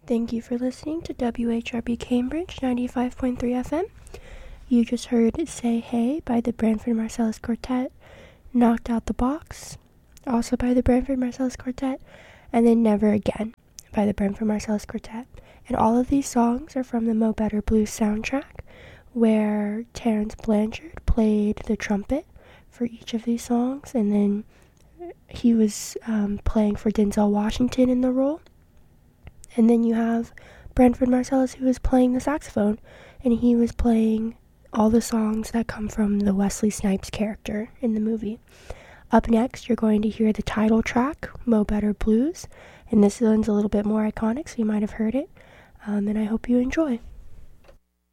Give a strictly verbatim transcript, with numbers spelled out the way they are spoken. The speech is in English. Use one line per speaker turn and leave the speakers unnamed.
Thank you for listening to W H R B Cambridge ninety-five point three F M. You just heard Say Hey by the Branford Marsalis Quartet, Knocked Out the Box, also by the Branford Marsalis Quartet, and then Never Again by the Branford Marsalis Quartet. And all of these songs are from the Mo Better Blues soundtrack, where Terrence Blanchard played the trumpet for each of these songs, and then he was um, playing for Denzel Washington in the role. And then you have Branford Marsalis, who was playing the saxophone, and he was playing all the songs that come from the Wesley Snipes character in the movie. Up next, you're going to hear the title track, Mo Better Blues, and this one's a little bit more iconic, so you might have heard it, um, and I hope you enjoy.